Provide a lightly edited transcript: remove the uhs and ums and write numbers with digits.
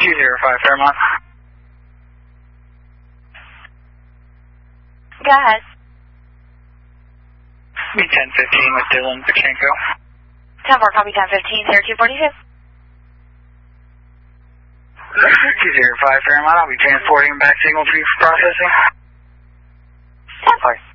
205 Fairmont. Go ahead. Be 1015 with Dylan Pachenko. 10-4, copy 1015, here 242. 205 Fairmont, I'll be transporting back signal to you for processing. 10-4.